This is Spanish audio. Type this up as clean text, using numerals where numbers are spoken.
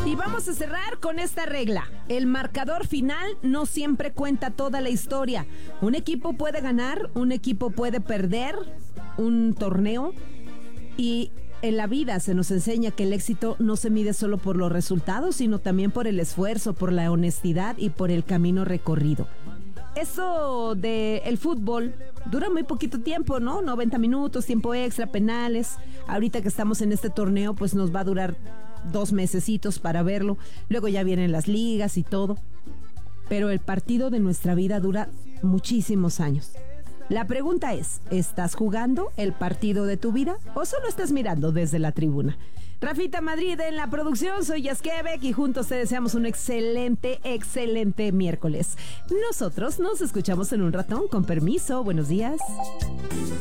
Y vamos a cerrar con esta regla. El marcador final no siempre cuenta toda la historia. Un equipo puede ganar, un equipo puede perder un torneo. Y en la vida se nos enseña que el éxito no se mide solo por los resultados, sino también por el esfuerzo, por la honestidad y por el camino recorrido. Eso del fútbol dura muy poquito tiempo, ¿no? 90 minutos, tiempo extra, penales. Ahorita que estamos en este torneo, pues nos va a durar 2 mesecitos para verlo. Luego ya vienen las ligas y todo. Pero el partido de nuestra vida dura muchísimos años. La pregunta es, ¿estás jugando el partido de tu vida o solo estás mirando desde la tribuna? Rafita Madrid en la producción, soy Yasquebec y juntos te deseamos un excelente miércoles. Nosotros nos escuchamos en un ratón, con permiso, buenos días.